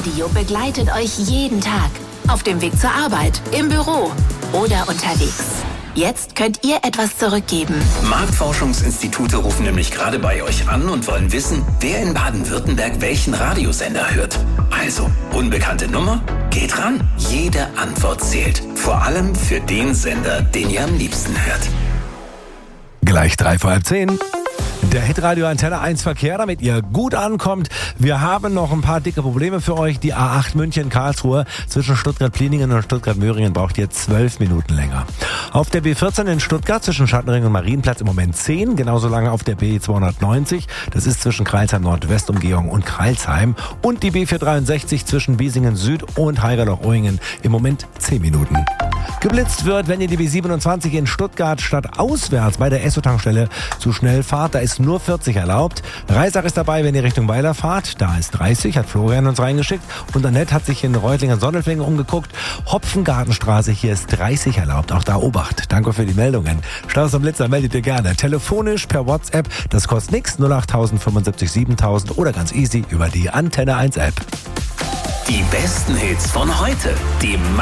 Radio begleitet euch jeden Tag. Auf dem Weg zur Arbeit, im Büro oder unterwegs. Jetzt könnt ihr etwas zurückgeben. Marktforschungsinstitute rufen nämlich gerade bei euch an und wollen wissen, wer in Baden-Württemberg welchen Radiosender hört. Also, unbekannte Nummer? Geht ran. Jede Antwort zählt. Vor allem für den Sender, den ihr am liebsten hört. Gleich 9:55. Der Hitradio Antenne 1 Verkehr, damit ihr gut ankommt. Wir haben noch ein paar dicke Probleme für euch. Die A8 München-Karlsruhe zwischen Stuttgart-Pliningen und Stuttgart-Möhringen braucht ihr 12 Minuten länger. Auf der B14 in Stuttgart zwischen Schattenring und Marienplatz im Moment 10. Genauso lange auf der B290. Das ist zwischen Kreilsheim-Nordwestumgehung und Kreilsheim. Und die B463 zwischen Biesingen Süd und Haigerloch-Oingen im Moment 10 Minuten. Geblitzt wird, wenn ihr die B27 in Stuttgart statt auswärts bei der Esso-Tankstelle zu schnell fahrt. Da ist nur 40 erlaubt. Reisach ist dabei, wenn ihr Richtung Weiler fahrt. Da ist 30, hat Florian uns reingeschickt. Und Annette hat sich in Reutlingen-Sondelfingen umgeguckt. Hopfengartenstraße, hier ist 30 erlaubt. Auch da Obacht. Danke für die Meldungen. Staus am Blitzer meldet ihr gerne. Telefonisch, per WhatsApp. Das kostet nichts. 08000 75 7000 oder ganz easy über die Antenne 1 App. Die besten Hits von heute. Die